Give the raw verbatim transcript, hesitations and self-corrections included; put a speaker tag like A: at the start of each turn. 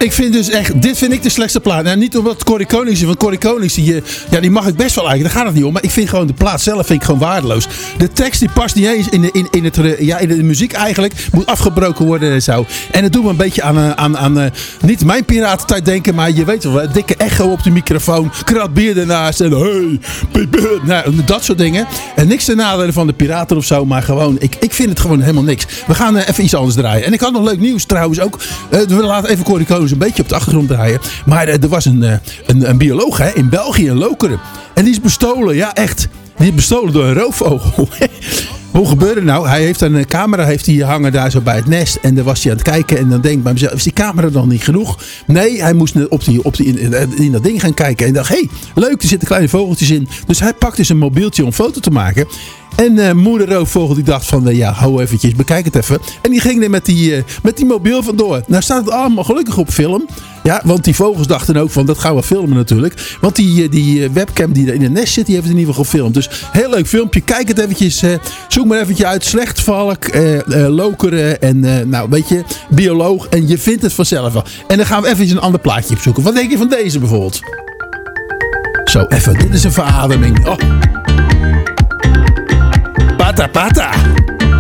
A: ik vind dus echt, dit vind ik de slechtste plaat. Nou, niet omdat Corrie Konings is, want Corrie Konings, die, ja, die mag ik best wel eigenlijk, daar gaat het niet om. Maar ik vind gewoon de plaat zelf vind ik gewoon waardeloos. De tekst die past niet eens in de, in, in het, ja, in de muziek eigenlijk. Moet afgebroken worden en zo. En het doet me een beetje aan, aan, aan, aan niet mijn piratentijd denken, maar je weet wel, dikke echo op de microfoon, krat bier ernaast en hey, nou, dat soort dingen. En niks ten nadele van de piraten of zo, maar gewoon, ik, ik vind het gewoon helemaal niks. We gaan uh, even iets anders draaien. En ik had nog leuk nieuws trouwens ook. Uh, we laten even Corrie Konings een beetje op de achtergrond draaien. Maar uh, er was een, uh, een, een bioloog hè, in België, in Lokeren. En die is bestolen, ja echt. Die is bestolen door een roofvogel. Hoe gebeurde het nou? Hij heeft een camera heeft hij hangen daar zo bij het nest. En daar was hij aan het kijken. En dan denk ik bij mezelf, is die camera dan niet genoeg? Nee, hij moest op die, op die, in, in dat ding gaan kijken. En dacht, hé, hey, leuk, er zitten kleine vogeltjes in. Dus hij pakte zijn mobieltje om een foto te maken. En uh, moeder roofvogel die dacht van, uh, ja, hou eventjes, bekijk het even. En die ging er met die, uh, met die mobiel vandoor. Nou staat het allemaal gelukkig op film. Ja, want die vogels dachten ook van, dat gaan we filmen natuurlijk. Want die, die webcam die er in het nest zit, die heeft het in ieder geval gefilmd. Dus heel leuk filmpje. Kijk het eventjes. Uh, zoek maar eventjes uit. Slechtvalk, uh, uh, Lokeren en uh, nou, weet je, bioloog. En je vindt het vanzelf wel. En dan gaan we even een ander plaatje opzoeken. Wat denk je van deze bijvoorbeeld? Zo, even. Dit is een verademing. Oh. Pata, pata.